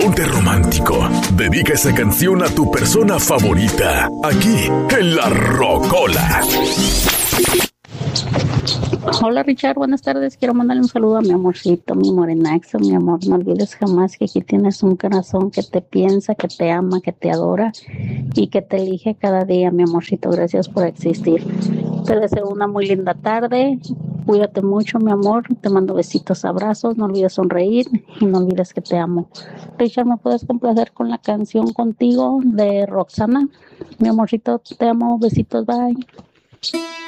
ponte romántico. Dedica esa canción a tu persona favorita. Aquí, en La Rocola. Hola Richard, buenas tardes. Quiero mandarle un saludo a mi amorcito, mi morenaxo, mi amor. No olvides jamás que aquí tienes un corazón que te piensa, que te ama, que te adora y que te elige cada día, mi amorcito. Gracias por existir. Te deseo una muy linda tarde. Cuídate mucho, mi amor. Te mando besitos, abrazos. No olvides sonreír y no olvides que te amo. Richard, ¿me puedes complacer con la canción Contigo de Roxana? Mi amorcito, te amo. Besitos, bye.